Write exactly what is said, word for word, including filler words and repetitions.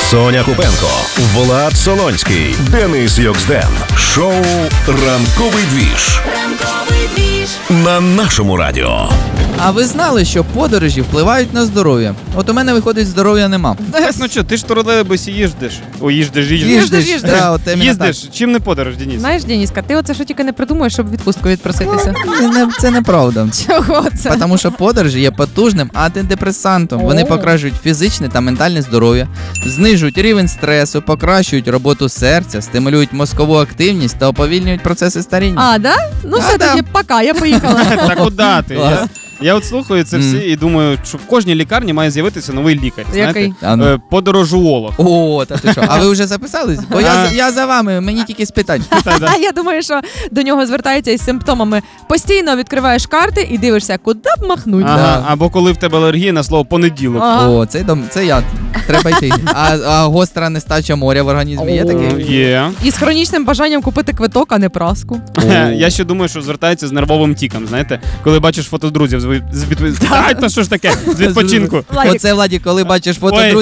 Соня Купенко, Влад Солонський, Денис Йоксден. Шоу «Ранковий двіж» Ранковий двіж. на нашому радіо. А ви знали, що подорожі впливають на здоров'я? От у мене, виходить, здоров'я нема. Так, ну що, ти ж тролейбусі їздиш. О, їздиш, їздиш. Їздиш, їздиш. да, от іменно Їздиш. Чим не подорож, Денис? Знаєш, Дениска, ти оце що тільки не придумаєш, щоб відпустку відпроситися. так. Це, не, це неправда. Чого це? Тому що подорожі є потужним антидепресантом. Вони О. покращують фізичне та ментальне здоров'я, знижують рівень стресу, покращують роботу серця, стимулюють мозкову активність та уповільнюють процеси старіння. А, да? Ну А, все, да. тоді пока, я поїхала. Та куди ти? Клас. Я, я от слухаю це все і думаю, що в кожній лікарні має з'явитися новий лікар. Знаєте? Який? А ну. Е, Подорожуолог. О, та ти що? А ви вже записались? Бо я, я за вами, мені тільки спитати. А я думаю, що до нього звертається із симптомами. Постійно відкриваєш карти і дивишся, куди б махнуть. Ага, Да. або коли в тебе алергія на слово понеділок. Ага. О, це, дом, це я. Треба йти. А, а гостра нестача моря в організмі є О, таке? Є. І з хронічним бажанням купити квиток, а не праску. Я ще думаю, що звертається з нервовим тіком, знаєте, коли бачиш фото друзів з, від- з, від- Ай, та що ж таке, з відпочинку. Владик. Оце, Владі, коли бачиш фото Ой. друзів,